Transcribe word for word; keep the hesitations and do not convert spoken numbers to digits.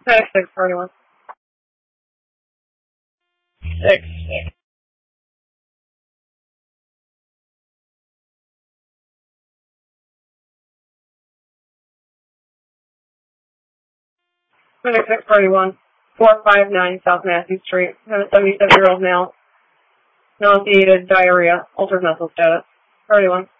Six, six, thirty-one. Six. Six, six, thirty-one. Four five nine South Matthew Street. seventy-seven year old male. Nauseated, diarrhea, altered mental status. thirty-one.